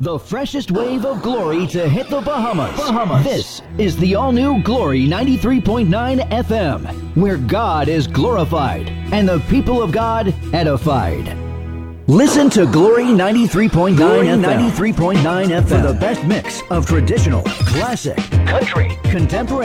The freshest wave of glory to hit the Bahamas. This is the all-new Glory 93.9 FM, where God is glorified and the people of God edified. Listen to Glory 93.9 FM for the best mix of traditional, classic, country, contemporary,